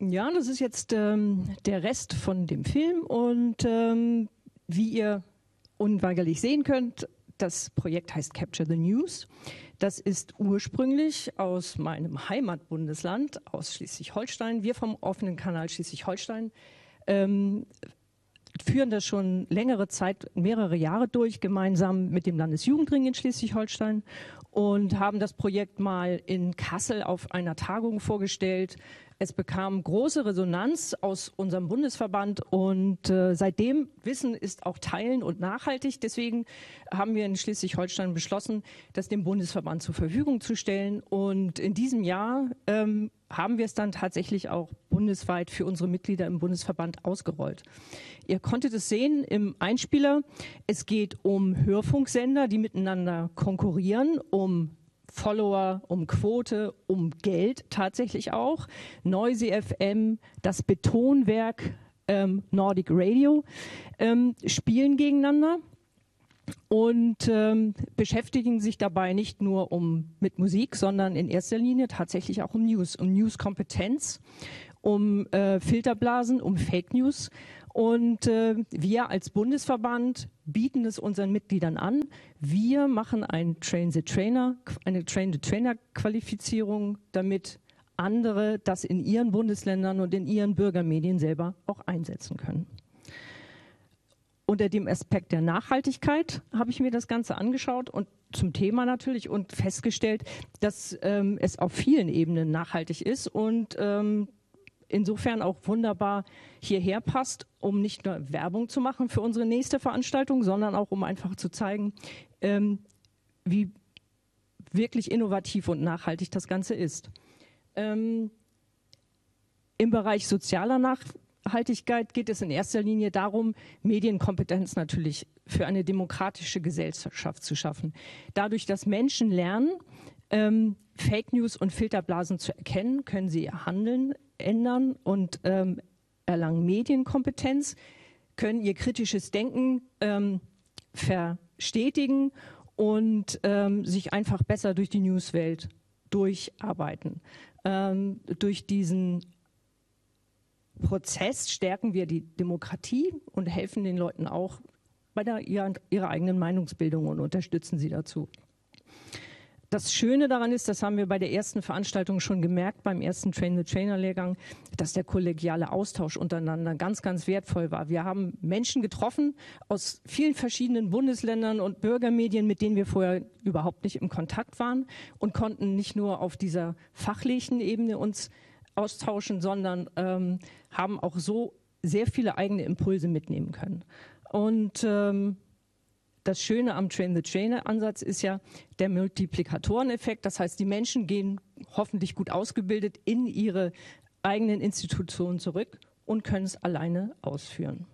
Ja, das ist jetzt der Rest von dem Film und wie ihr unweigerlich sehen könnt, das Projekt heißt Capture the News. Das ist ursprünglich aus meinem Heimatbundesland, aus Schleswig-Holstein. Wir vom offenen Kanal Schleswig-Holstein führen das schon längere Zeit, mehrere Jahre durch, gemeinsam mit dem Landesjugendring in Schleswig-Holstein und haben das Projekt mal in Kassel auf einer Tagung vorgestellt. Es bekam große Resonanz aus unserem Bundesverband und seitdem Wissen ist auch teilen und nachhaltig. Deswegen haben wir in Schleswig-Holstein beschlossen, das dem Bundesverband zur Verfügung zu stellen. Und in diesem Jahr haben wir es dann tatsächlich auch bundesweit für unsere Mitglieder im Bundesverband ausgerollt. Ihr konntet es sehen im Einspieler. Es geht um Hörfunksender, die miteinander konkurrieren, um Follower, um Quote, um Geld tatsächlich auch. Noisy FM, das Betonwerk Nordic Radio spielen gegeneinander und beschäftigen sich dabei nicht nur mit Musik, sondern in erster Linie tatsächlich auch um News-Kompetenz, um Filterblasen, um Fake News. Und wir als Bundesverband bieten es unseren Mitgliedern an. Wir machen eine Train-the-Trainer-Qualifizierung, damit andere das in ihren Bundesländern und in ihren Bürgermedien selber auch einsetzen können. Unter dem Aspekt der Nachhaltigkeit habe ich mir das Ganze angeschaut und zum Thema natürlich und festgestellt, dass es auf vielen Ebenen nachhaltig ist und insofern auch wunderbar hierher passt, um nicht nur Werbung zu machen für unsere nächste Veranstaltung, sondern auch um einfach zu zeigen, wie wirklich innovativ und nachhaltig das Ganze ist. Im Bereich sozialer Nachhaltigkeit geht es in erster Linie darum, Medienkompetenz natürlich für eine demokratische Gesellschaft zu schaffen. Dadurch, dass Menschen lernen, Fake News und Filterblasen zu erkennen, können sie ihr Handeln ändern und erlangen Medienkompetenz, können ihr kritisches Denken verstetigen und sich einfach besser durch die Newswelt durcharbeiten. Durch diesen Prozess stärken wir die Demokratie und helfen den Leuten auch bei ihrer eigenen Meinungsbildung und unterstützen sie dazu. Das Schöne daran ist, das haben wir bei der ersten Veranstaltung schon gemerkt, beim ersten Train-the-Trainer-Lehrgang, dass der kollegiale Austausch untereinander ganz, ganz wertvoll war. Wir haben Menschen getroffen aus vielen verschiedenen Bundesländern und Bürgermedien, mit denen wir vorher überhaupt nicht im Kontakt waren und konnten nicht nur auf dieser fachlichen Ebene uns austauschen, sondern haben auch so sehr viele eigene Impulse mitnehmen können. Und das Schöne am Train-the-Trainer-Ansatz ist ja der Multiplikatoreneffekt. Das heißt, die Menschen gehen hoffentlich gut ausgebildet in ihre eigenen Institutionen zurück und können es alleine ausführen.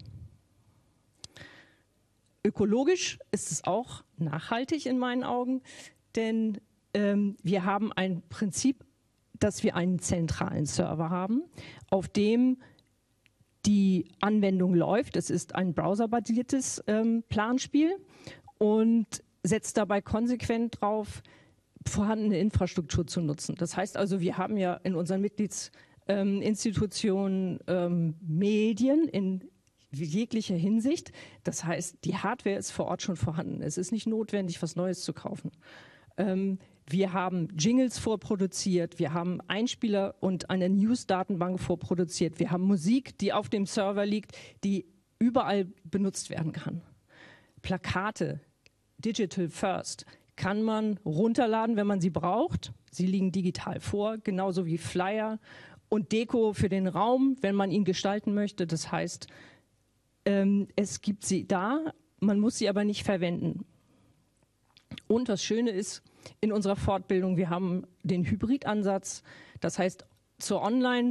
Ökologisch ist es auch nachhaltig in meinen Augen, denn wir haben ein Prinzip, dass wir einen zentralen Server haben, auf dem die Anwendung läuft. Es ist ein browserbasiertes Planspiel und setzt dabei konsequent drauf, vorhandene Infrastruktur zu nutzen. Das heißt also, wir haben ja in unseren Mitgliedsinstitutionen Medien in jeglicher Hinsicht. Das heißt, die Hardware ist vor Ort schon vorhanden. Es ist nicht notwendig, was Neues zu kaufen. Wir haben Jingles vorproduziert, wir haben Einspieler und eine News-Datenbank vorproduziert, wir haben Musik, die auf dem Server liegt, die überall benutzt werden kann. Plakate, Digital First, kann man runterladen, wenn man sie braucht. Sie liegen digital vor, genauso wie Flyer und Deko für den Raum, wenn man ihn gestalten möchte. Das heißt, es gibt sie da, man muss sie aber nicht verwenden. Und das Schöne ist, in unserer Fortbildung, wir haben den Hybridansatz, das heißt zur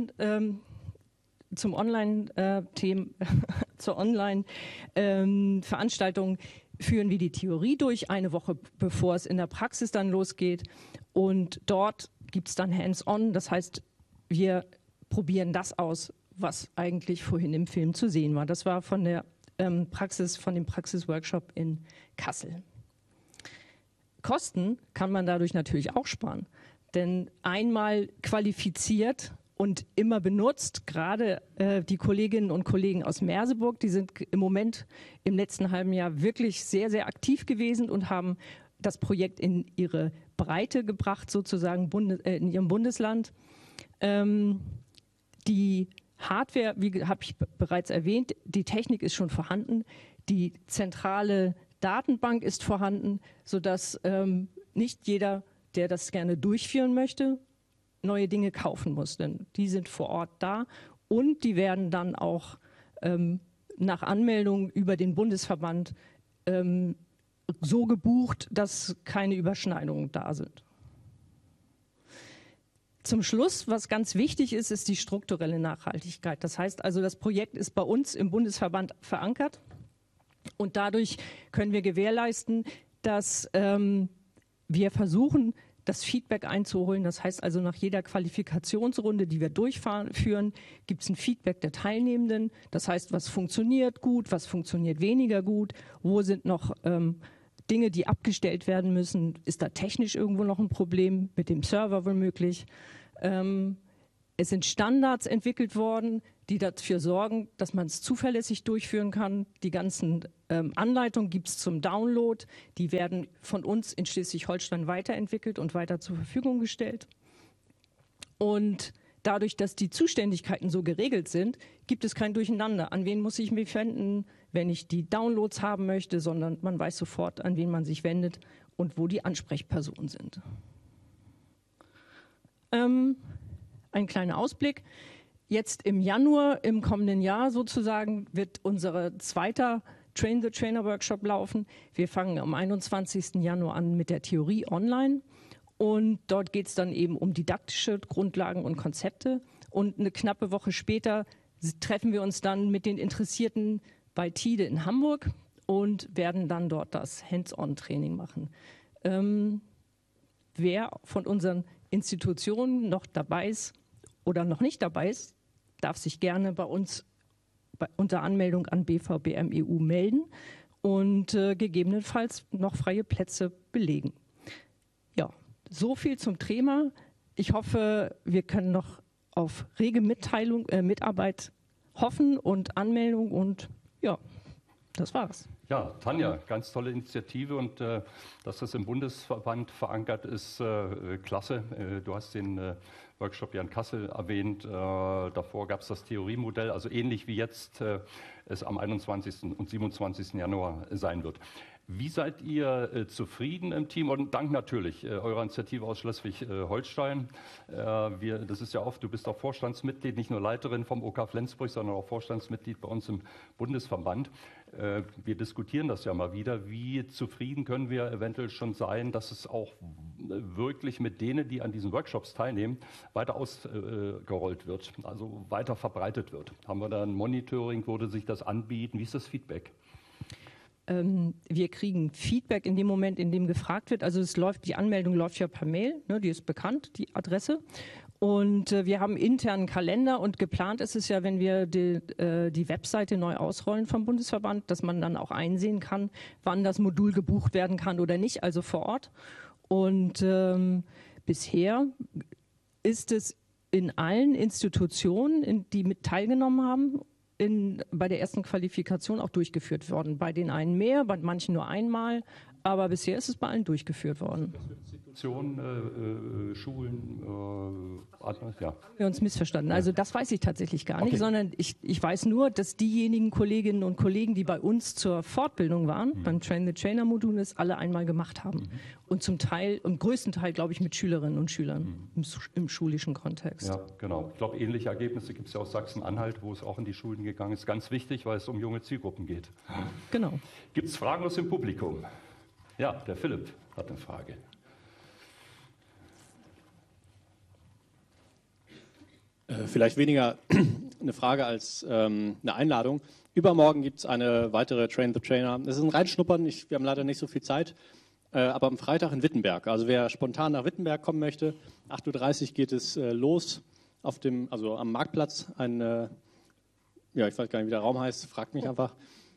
Online-Veranstaltung führen wir die Theorie durch, eine Woche bevor es in der Praxis dann losgeht. Und dort gibt es dann Hands-on, das heißt, wir probieren das aus, was eigentlich vorhin im Film zu sehen war. Das war von der von dem Praxisworkshop in Kassel. Kosten kann man dadurch natürlich auch sparen, denn einmal qualifiziert und immer benutzt. Gerade die Kolleginnen und Kollegen aus Merseburg, die sind im Moment im letzten halben Jahr wirklich sehr, sehr aktiv gewesen und haben das Projekt in ihre Breite gebracht, sozusagen in ihrem Bundesland. Die Hardware, wie habe ich bereits erwähnt, die Technik ist schon vorhanden. Die zentrale Datenbank ist vorhanden, sodass nicht jeder, der das gerne durchführen möchte, neue Dinge kaufen muss. Denn die sind vor Ort da und die werden dann auch nach Anmeldung über den Bundesverband so gebucht, dass keine Überschneidungen da sind. Zum Schluss, was ganz wichtig ist, ist die strukturelle Nachhaltigkeit. Das heißt also, das Projekt ist bei uns im Bundesverband verankert und dadurch können wir gewährleisten, dass wir versuchen, das Feedback einzuholen. Das heißt also, nach jeder Qualifikationsrunde, die wir durchführen, gibt es ein Feedback der Teilnehmenden. Das heißt, was funktioniert gut, was funktioniert weniger gut, wo sind noch Dinge, die abgestellt werden müssen. Ist da technisch irgendwo noch ein Problem mit dem Server womöglich? Es sind Standards entwickelt worden, die dafür sorgen, dass man es zuverlässig durchführen kann. Die ganzen Anleitungen gibt es zum Download. Die werden von uns in Schleswig-Holstein weiterentwickelt und weiter zur Verfügung gestellt. Und dadurch, dass die Zuständigkeiten so geregelt sind, gibt es kein Durcheinander. An wen muss ich mich wenden, wenn ich die Downloads haben möchte, sondern man weiß sofort, an wen man sich wendet und wo die Ansprechpersonen sind. Ein kleiner Ausblick. Jetzt im Januar, im kommenden Jahr sozusagen, wird unser zweiter Train the Trainer Workshop laufen. Wir fangen am 21. Januar an mit der Theorie online. Und dort geht es dann eben um didaktische Grundlagen und Konzepte. Und eine knappe Woche später treffen wir uns dann mit den Interessierten bei TIDE in Hamburg und werden dann dort das Hands-on-Training machen. Wer von unseren Institutionen noch dabei ist oder noch nicht dabei ist, darf sich gerne bei uns unter Anmeldung an BVBM-EU melden und gegebenenfalls noch freie Plätze belegen. Ja, so viel zum Thema. Ich hoffe, wir können noch auf rege Mitarbeit hoffen und Anmeldung und ja, das war's. Ja, Tanja, ganz tolle Initiative und dass das im Bundesverband verankert ist, klasse. Du hast den Workshop ja in Kassel erwähnt. Davor gab es das Theoriemodell, also ähnlich wie jetzt es am 21. und 27. Januar sein wird. Wie seid ihr zufrieden im Team? Und Dank natürlich eurer Initiative aus Schleswig-Holstein. Das ist ja oft, du bist auch Vorstandsmitglied, nicht nur Leiterin vom OK Flensburg, sondern auch Vorstandsmitglied bei uns im Bundesverband. Wir diskutieren das ja mal wieder. Wie zufrieden können wir eventuell schon sein, dass es auch wirklich mit denen, die an diesen Workshops teilnehmen, weiter ausgerollt wird, also weiter verbreitet wird? Haben wir da ein Monitoring, würde sich das anbieten? Wie ist das Feedback? Wir kriegen Feedback in dem Moment, in dem gefragt wird. Also die Anmeldung läuft ja per Mail, ne, die ist bekannt, die Adresse. Und wir haben internen Kalender und geplant ist es ja, wenn wir die Webseite neu ausrollen vom Bundesverband, dass man dann auch einsehen kann, wann das Modul gebucht werden kann oder nicht, also vor Ort. Und bisher ist es in allen Institutionen, die mit teilgenommen haben, bei der ersten Qualifikation auch durchgeführt worden. Bei den einen mehr, bei manchen nur einmal, aber bisher ist es bei allen durchgeführt worden. Institutionen, Schulen, ja. Haben wir uns missverstanden. Also das weiß ich tatsächlich gar nicht, sondern ich weiß nur, dass diejenigen Kolleginnen und Kollegen, die bei uns zur Fortbildung waren, beim Train the Trainer Modul, es alle einmal gemacht haben. Und zum Teil, im größten Teil, glaube ich, mit Schülerinnen und Schülern im schulischen Kontext. Ja, genau. Ich glaube, ähnliche Ergebnisse gibt es ja aus Sachsen-Anhalt, wo es auch in die Schulen gegangen ist. Ganz wichtig, weil es um junge Zielgruppen geht. Genau. Gibt es Fragen aus dem Publikum? Ja, der Philipp hat eine Frage. Vielleicht weniger eine Frage als eine Einladung. Übermorgen gibt es eine weitere Train the Trainer. Das ist ein Reinschnuppern, wir haben leider nicht so viel Zeit, aber am Freitag in Wittenberg. Also wer spontan nach Wittenberg kommen möchte, 8:30 Uhr geht es los am Marktplatz. Ich weiß gar nicht, wie der Raum heißt, fragt mich einfach.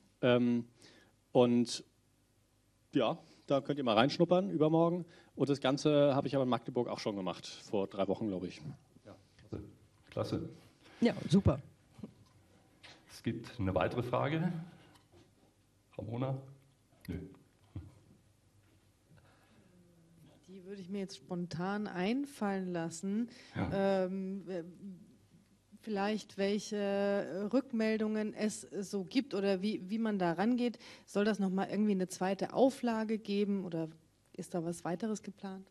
Und ja, da könnt ihr mal reinschnuppern übermorgen. Und das Ganze habe ich aber in Magdeburg auch schon gemacht, vor 3 Wochen, glaube ich. Klasse. Ja, super. Es gibt eine weitere Frage. Ramona? Nö. Die würde ich mir jetzt spontan einfallen lassen. Ja. Vielleicht welche Rückmeldungen es so gibt oder wie man da rangeht. Soll das nochmal irgendwie eine zweite Auflage geben oder ist da was weiteres geplant?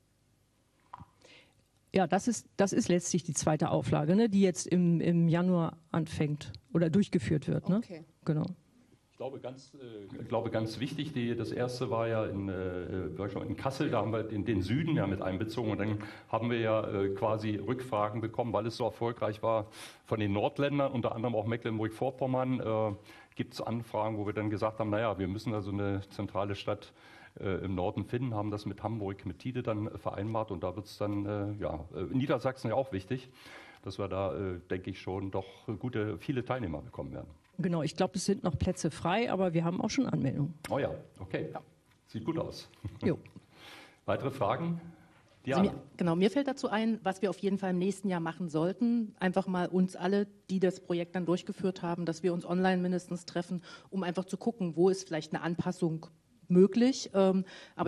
Ja, das ist letztlich die zweite Auflage, ne, die jetzt im Januar anfängt oder durchgeführt wird. Ne? Okay. Genau. Ich glaube, ganz wichtig, das erste war ja in Kassel, da haben wir den Süden ja mit einbezogen und dann haben wir ja quasi Rückfragen bekommen, weil es so erfolgreich war von den Nordländern, unter anderem auch Mecklenburg-Vorpommern, gibt es Anfragen, wo wir dann gesagt haben, naja, wir müssen also eine zentrale Stadt im Norden finden, haben das mit Hamburg, mit Tide dann vereinbart und da wird es dann, Niedersachsen ja auch wichtig, dass wir da, denke ich, schon doch viele Teilnehmer bekommen werden. Genau, ich glaube, es sind noch Plätze frei, aber wir haben auch schon Anmeldungen. Oh ja, okay. Ja. Sieht gut aus. Jo. Weitere Fragen? Also mir fällt dazu ein, was wir auf jeden Fall im nächsten Jahr machen sollten, einfach mal uns alle, die das Projekt dann durchgeführt haben, dass wir uns online mindestens treffen, um einfach zu gucken, wo ist vielleicht eine Anpassung möglich. Aber